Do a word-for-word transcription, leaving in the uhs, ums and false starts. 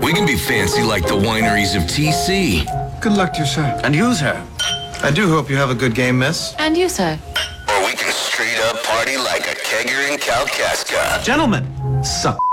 We can be fancy like the wineries of T C. Good luck to you, sir. And you, sir. I do hope you have a good game, miss. And you, sir. Or we can straight up party like a kegger in Kalkaska. Gentlemen, suck.